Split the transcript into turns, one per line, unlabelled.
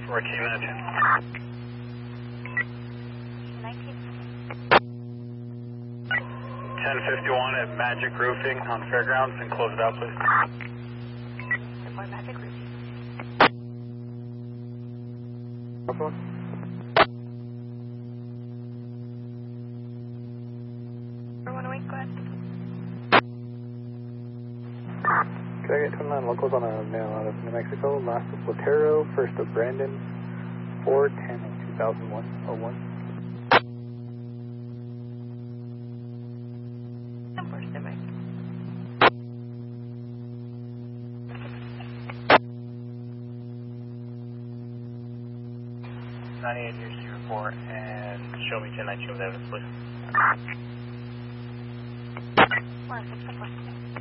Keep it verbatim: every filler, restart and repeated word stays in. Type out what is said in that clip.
fourteen nineteen. ten fifty-one at Magic Roofing on Fairgrounds, and close it out, please.
Magic Roofing. Everyone awake, go ahead.
Can I get twenty-nine locals on a mail out of New Mexico, last of Latero, first of Brandon, four ten two thousand one oh one.
Number Civic.
ninety-eight near C report, and show me ten nineteen with evidence, please.
One, six,